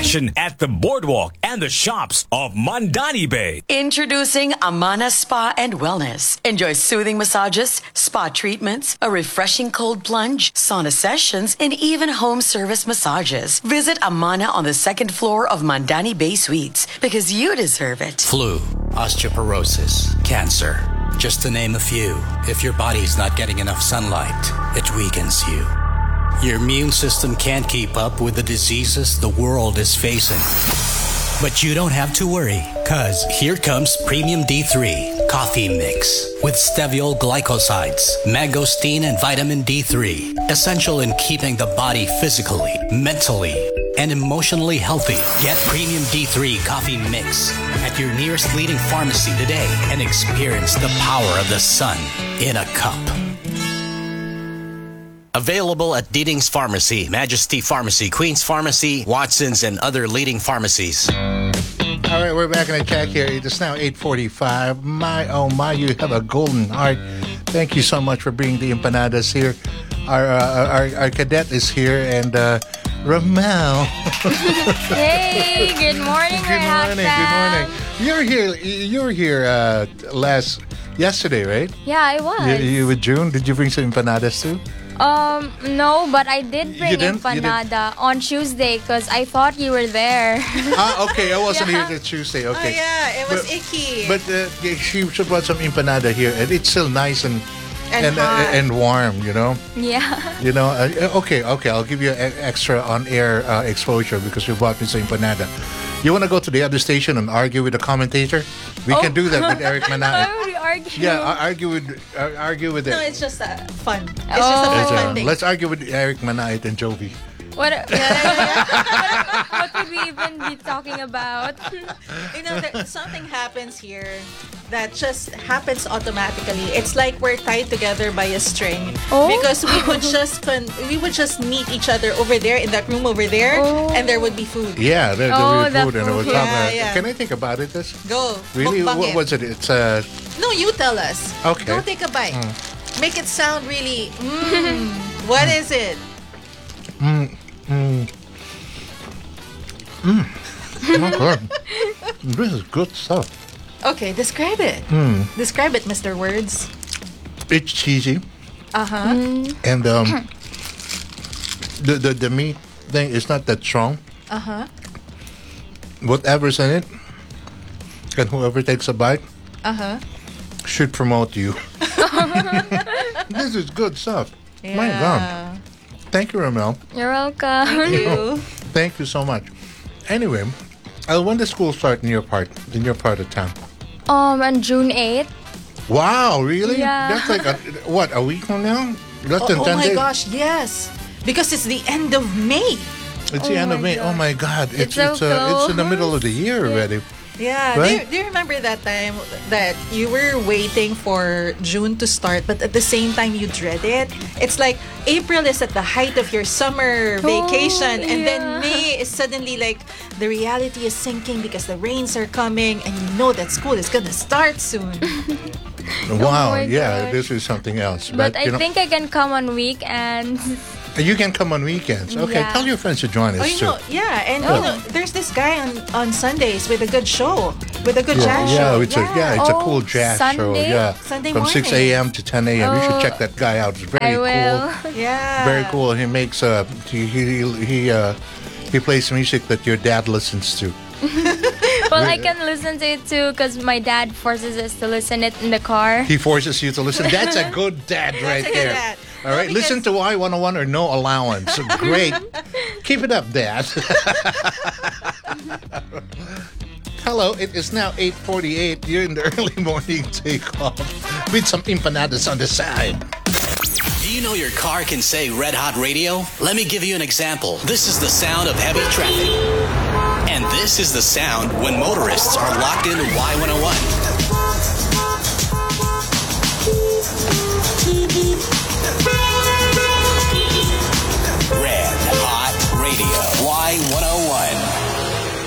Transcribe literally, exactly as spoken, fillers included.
action at the boardwalk and the shops of Mandani Bay. Introducing Amana Spa and Wellness. Enjoy soothing massages, spa treatments, a refreshing cold plunge, sauna sessions, and even home service massages. Visit Amana on the second floor of Mandani Bay Suites because you deserve it. Flu, osteoporosis, cancer, just to name a few. If your body's not getting enough sunlight, it weakens you. Your immune system can't keep up with the diseases the world is facing. But you don't have to worry, cause here comes Premium D three Coffee Mix with steviol glycosides, mangosteen, and vitamin D three. Essential in keeping the body physically, mentally, and emotionally healthy. Get Premium D three Coffee Mix at your nearest leading pharmacy today and experience the power of the sun in a cup. Available at Deeding's Pharmacy, Majesty Pharmacy, Queen's Pharmacy, Watson's, and other leading pharmacies. All right, we're back in the chat here. It is now eight forty-five. My, oh my, you have a golden heart. Thank you so much for bringing the empanadas here. Our uh, our, our cadet is here, and uh, Ramel. Hey, good morning, Good morning, good morning. You were here, you were here uh, last, yesterday, right? Yeah, I was. You, you with June? Did you bring some empanadas too? Um, no, but I did bring You didn't? You empanada on Tuesday because I thought you were there. Ah, okay. I wasn't Yeah. here the Tuesday. Oh Okay. yeah, it was But- icky. But uh, she she brought some empanada here, and it's still nice and And and, uh, hot. and warm. You know. Yeah. You know. Uh, okay. Okay. I'll give you an extra on-air uh, exposure because you brought me some empanada. You want to go to the other station and argue with the commentator? We can do that with Eric Why Manay. would we argue? Yeah, uh, argue with uh, argue with no, it. it's just uh, fun. It's just a Oh. fun, It's, uh, fun thing. let's argue with Eric Manay and Jovi. What, what, what would we even be talking about? You know, there, something happens here that just happens automatically. It's like we're tied together by a string Oh. because we would just con- we would just meet each other over there in that room over there, Oh. and there would be food. Yeah, there, there Oh, will be the food and it was food. talking. Yeah, yeah. Can I think about it? This Go. really? Mukbang What it. was it? It's uh. No, you tell us. Okay. Go take a bite. Make it sound really. Mm, what is it? Oh, good. This is good stuff. Okay, describe it. Describe it, Mister Words. It's cheesy. Uh huh. And um, the, the the meat thing is not that strong. Uh huh. Whatever's in it, and whoever takes a bite Uh huh. should promote you. This is good stuff. My God. Thank you, Ramel. You're welcome. You. Thank you so much. Anyway, uh, when does school start in your part in your part of town? Um, on June eighth. Wow, really? Yeah. That's like a, what, a week from now? Less than Oh, oh ten my days. gosh, yes. Because it's the end of May. It's the Oh end of my May. Oh God. my God! It's It's so it's, uh, it's in the middle of the year close. already. Yeah. Right? Do, you, do you remember that time that you were waiting for June to start, but at the same time you dread it? It's like April is at the height of your summer vacation, and then yeah. May is suddenly like the reality is sinking because the rains are coming, and you know that school is gonna start soon. Wow! my Yeah, gosh. this is something else. But I you know, think I can come on weekends. you can come on weekends. Okay, Yeah. tell your friends to join us Oh, you too. know, yeah, and Oh. you know, there's this guy on on Sundays with a good show, with a good Yeah, jazz yeah, show. it's a yeah, it's a Oh, cool jazz show. Sunday? Yeah, Sunday from six morning. a.m. to ten a.m. You should Oh, check that guy out. It's very I will. cool. Yeah, Very cool. He makes uh he he he uh he plays music that your dad listens to. Well, I can listen to it too because my dad forces us to listen it in the car. He forces you to listen. That's a good dad right a good there. dad. All No, right, listen to Y one oh one or no allowance. Great. Keep it up, Dad. Hello, it is now eight forty-eight. You're in the early morning takeoff with some empanadas on the side. Do you know your car can say Red Hot Radio? Let me give you an example. This is the sound of heavy traffic. And this is the sound when motorists are locked into Y one oh one.